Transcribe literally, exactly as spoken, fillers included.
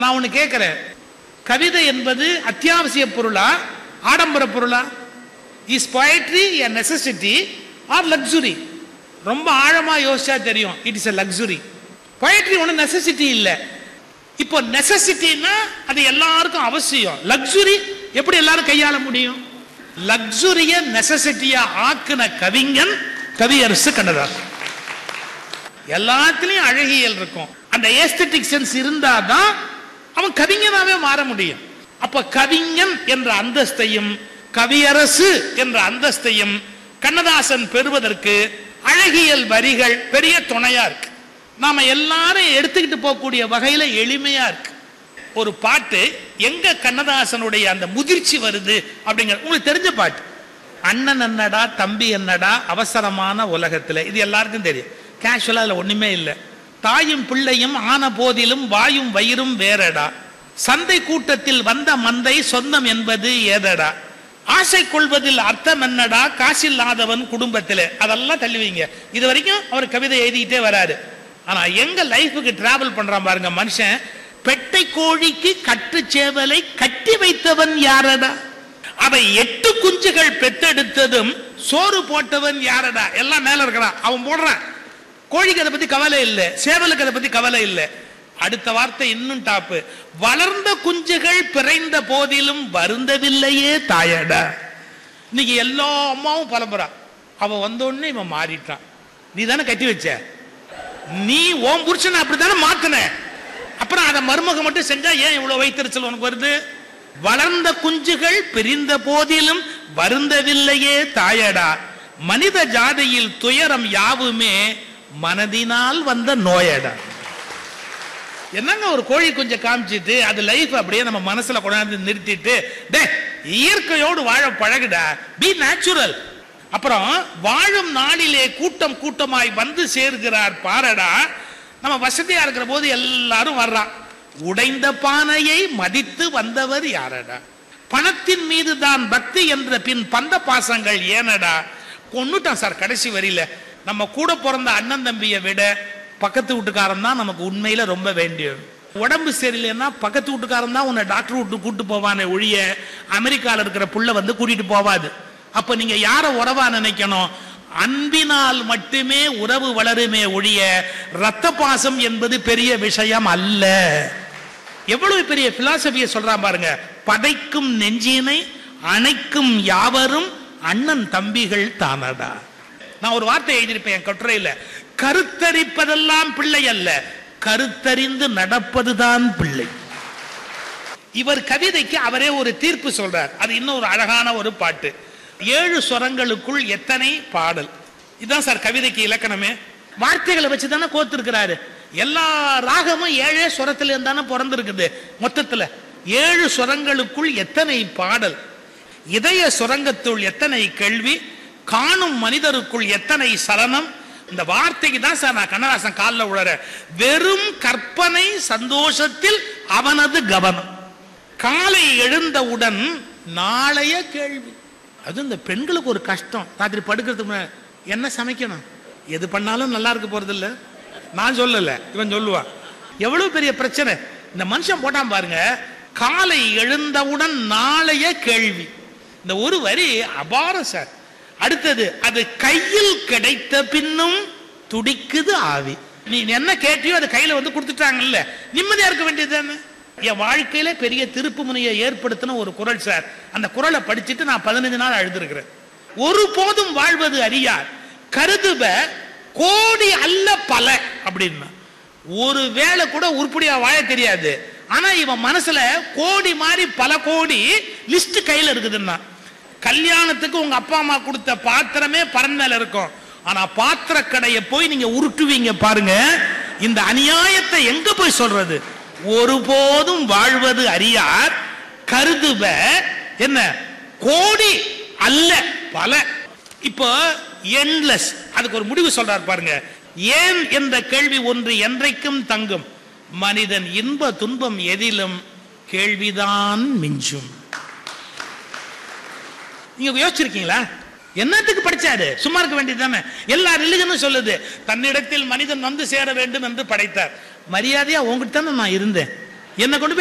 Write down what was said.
நான் ஒன்னு கேட்கிறேன், கவிதை என்பது அத்தியாவசிய பொருளா ஆடம்பர பொருளா? Is poetry a necessity or luxury? ரொம்ப ஆழமா யோசிச்சா தெரியும், it is a luxury. poetry ஒண்ணு நெசசிட்டி இல்ல. இப்போ நெசசிட்டினா அது எல்லாருக்கும் அவசியம். லக்ஸுரி எப்படி எல்லாரும் கையாள முடியும்? லக்ஸுரிய நெசசிட்டியா ஆக்குன கவிஞன் கவியரசு கண்ணதாசன். எல்லாத்துலயும் அழகியல் இருக்கும். அந்த ஏஸ்தெட்டிக் சென்ஸ் இருந்தாதான் அவன் கவிஞனாவே மாற முடியும். அப்ப கவிஞன் என்ற அந்தஸ்தையும் கவியரசு என்ற அந்தஸ்தையும் கண்ணதாசன் பெறுவதற்கு அழகியல் வரிகள் பெரிய துணையா இருக்கு. நாம எல்லாரும் எடுத்துக்கிட்டு போகக்கூடிய வகையில எளிமையா இருக்கு. ஒரு பாட்டு எங்க கண்ணதாசனுடைய அந்த முதிர்ச்சி வருது அப்படிங்கிற உங்களுக்கு தெரிஞ்ச பாட்டு, அண்ணன் என்னடா தம்பி என்னடா அவசரமான உலகத்துல, இது எல்லாருக்கும் தெரியும். கேஷுவலா அதுல ஒண்ணுமே இல்லை. தாயும் பிள்ளையும் ஆன போதிலும் வாயும் வயிறும் வேறடா, சந்தை கூட்டத்தில் வந்த மந்தை சொந்தம் என்பது ஏதடா, ஆசை கொள்வதில் அர்த்தம் என்னடா காசில்லாதவன் குடும்பத்தில், அதெல்லாம் தள்ளுவீங்க. இது வரைக்கும் அவர் கவிதை எழுதிக்கிட்டே வராரு. ஆனா எங்க லைஃபுக்கு டிராவல் பண்றான் பாருங்க மனுஷன். பெட்டை கோழிக்கு கட்டு சேவலை கட்டி வைத்தவன் யாரடா, அவை எட்டு குஞ்சுகள் பெத்தெடுத்ததும் சோறு போட்டவன் யாரடா. எல்லாம் மேல இருக்கிறான், அவன் போடுறான். கோழிக்கு அதை பத்தி கவலை இல்லை, சேவலுக்கு அதை பத்தி கவலை இல்லை. அடுத்த வார்த்தை இன்னும் டாப்பு, வளர்ந்த குஞ்சுகள் பிறந்த போதிலும் வருந்தவில்லையே தாயடா. இன்னைக்கு எல்லா அம்மாவும் பலம்புறா, அவ வந்தோடனே இவன் மாறிட்டான். நீ தானே கட்டி வச்ச, நீ ஓம் புருஷனை அப்படித்தானே மாத்தின, அப்புறம் அதை மருமக மட்டும் செஞ்சா ஏன் இவ்வளவு வைத்தறிச்சல் உனக்கு வருது? வளர்ந்த குஞ்சுகள் பிரிந்த போதிலும் வருந்தவில்லையே தாயடா, மனித ஜாதியில் துயரம் யாவுமே மனதினால் வந்த நோயடா. என்னங்க ஒரு கோழி கொஞ்சம் காமிச்சிட்டு அது லைஃப் அப்படியே நம்ம மனசுல கொண்டாந்து நிறுத்திட்டு டே இயற்கையோடு வாழ பழகுடா, பி நேச்சுரல். அப்புறம் வாழும் நாளிலே கூட்டம் கூட்டமாய் வந்து சேர்கிறார் பாரடா. நம்ம வசதியா இருக்கிற போது எல்லாரும் வர்றான். உடைந்த பானையை மதித்து வந்தவர் யாரடா, பணத்தின் மீது தான் பக்தி என்ற பின் பந்த பாசங்கள் ஏனடா. கொன்னுட்டான் சார் கடைசி வரியில. நம்ம கூட பிறந்த அண்ணன் தம்பியை விட பக்கத்து வீட்டுக்காரன் தான் நமக்கு உண்மையில ரொம்ப வேண்டியது. உடம்பு சரியில்லைன்னா பக்கத்து வீட்டுக்காரன் தான் உன்னை டாக்டர் வீட்டு கூட்டு போவானே ஒழிய அமெரிக்கால இருக்கிற புள்ள வந்து கூட்டிட்டு போவாது. அப்ப நீங்க யார உறவா நினைக்கணும்? அன்பினால் மட்டுமே உறவு வளருமே ஒழிய ரத்த பாசம் என்பது பெரிய விஷயம் அல்ல. எவ்வளவு பெரிய பிலாசபியை சொல்றான் பாருங்க. பதைக்கும் நெஞ்சினை அணைக்கும் யாவரும் அண்ணன் தம்பிகள் தானடா. நான் ஒரு வார்த்தை எழுதியிருப்பேன் என் கட்டுரையில, கருத்தரிப்பதெல்லாம் பிள்ளை அல்ல, கருத்தறிந்து நடப்பதுதான் பிள்ளை. இவர் கவிதைக்கு அவரே ஒரு தீர்ப்பு சொல்றார். அது இன்னும் ஒரு அழகான ஒரு பாட்டு. ஏழு ஸ்வரங்களுக்குள் எத்தனை பாடல், இதுதான் சார் கவிதைக்கு இலக்கணமே. வார்த்தைகளை வச்சுதானே கோத்திருக்கிறாரு. எல்லா ராகமும் ஏழே ஸ்வரத்துல இருந்தானே பிறந்திருக்குது. மொத்தத்துல ஏழு ஸ்வரங்களுக்குள் எத்தனை பாடல், இதய சுரங்கத்துள் எத்தனை கேள்வி, காணும் மனிதருக்குள் எத்தனை சலனம். இந்த வார்த்தைக்கு தான் சார் நான் கண்ணதாசன் காலில் உழற. வெறும் கற்பனை சந்தோஷத்தில் அவனது கவனம், காலை எழுந்தவுடன் நாளைய கேள்வி. அது இந்த பெண்களுக்கு ஒரு கஷ்டம். ராத்திரி படுக்கிறதுக்கு என்ன சமைக்கணும், எது பண்ணாலும் நல்லா இருக்க போறது இல்ல. நான் சொல்லல, இவன் சொல்லுவான். எவ்வளவு பெரிய பிரச்சனை இந்த மனுஷன் போட்டான் பாருங்க. காலை எழுந்தவுடன் நாளைய கேள்வி, இந்த ஒரு வரி அபாரம் சார். அடுத்தது, அது கையில் கிடைத்த பின்னும் துடிக்குது ஆவி. நீ என்ன கேட்டியோ அது கையில வந்து கொடுத்துட்டாங்கல்ல, நிம்மதியா இருக்க வேண்டியது தானே. என் வாழ்க்கையில பெரிய திருப்பு முனையை ஏற்படுத்தின ஒரு குரல் சார். அந்த குரலை படிச்சுட்டு நான் பதினஞ்சு நாள் அழுதுருக்கிறேன். ஒரு போதும் வாழ்வது அறியார் கருதுப கோடி அல்ல பல அப்படின்னா. ஒரு வேளை கூட உருப்படியா வாழ தெரியாது, ஆனா இவன் மனசுல கோடி மாதிரி பல கோடி லிஸ்ட் கையில இருக்குதுன்னா. கல்யாணத்துக்கு உங்க அப்பா அம்மா கொடுத்த பாத்திரமே பரன் மேல இருக்கும், ஆனா பாத்திர கடையை போய் நீங்க உருட்டுவீங்க பாருங்க. இந்த அநியாயத்தை எங்க போய் சொல்றது? ஒருபோதும் வாழ்வது அறியார் கருதுவ என்ன கோடி அல்ல பல. இப்போ என்லெஸ், அதுக்கு ஒரு முடிவு சொல்றார் பாருங்க. ஏன் என்ற கேள்வி ஒன்று என்றைக்கும் தங்கும், மனிதன் இன்ப துன்பம் எதிலும் கேள்விதான் மிஞ்சும். நீங்க யோசிச்சிருக்கீங்களா? என்னத்துக்கு படிச்சாரு? சும்மா இருக்க வேண்டியது தானே. எல்லா ரிலிஜனும் சொல்லுது தன்னிடத்தில் மனிதன் வந்து சேர வேண்டும் என்று படைத்தார். மரியாதையா உங்ககிட்ட தானே நான் இருந்தேன். என்ன கொண்டு